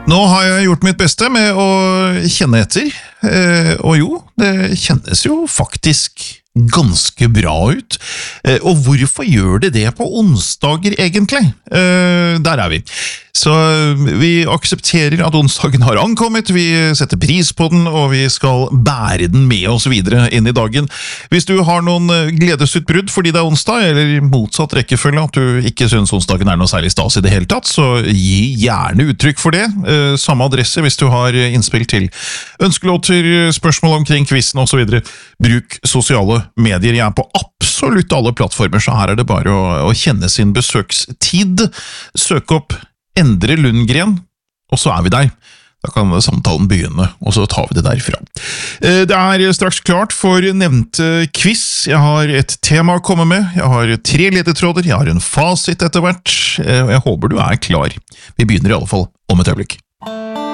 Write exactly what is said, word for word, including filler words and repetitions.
Nå har jeg gjort mitt beste med å kjenne etter, eh, og jo, det kjennes jo faktisk ganske bra ut. Eh, og hvorfor gjør det det på onsdager egentlig? Eh, der er vi. Så vi aksepterer at onsdagen har ankommet, vi setter pris på den, og vi skal bære den med oss videre inn i dagen. Hvis du har noen gledesutbrudd fordi det er onsdag, eller motsatt rekkefølge, at du ikke synes onsdagen er noe særlig stas i det hele tatt, så gi gjerne uttrykk for det. Eh, samme adresse hvis du har innspill til ønskelåter, spørsmål omkring quizen og så videre. Bruk sosiale medier. Jeg er på absolutt alle plattformer, så her er det bare å, å kjenne sin besøkstid. Søk opp Endre Lundgren, og så er vi der. Da kan samtalen begynne, og så tar vi det derfra. Det er straks klart for nevnte quiz. Jeg har et tema å komme med, jeg har tre ledetråder, jeg har en fasit etter hvert, og jeg håper du er klar. Vi begynner i alle fall om et øyeblikk.